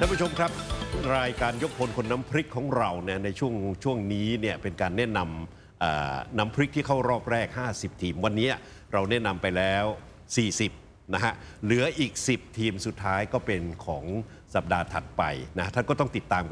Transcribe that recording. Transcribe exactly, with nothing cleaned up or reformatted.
ท่านผู้ชมครับรายการยกพลคนน้ำพริกของเราเนี่ยในช่วงช่วงนี้เนี่ยเป็นการแนะนำน้ำพริกที่เข้ารอบแรกห้าสิบทีมวันนี้เราแนะนำไปแล้วสี่สิบนะฮะเหลืออีกสิบทีมสุดท้ายก็เป็นของสัปดาห์ถัดไปนะท่านก็ต้องติดตาม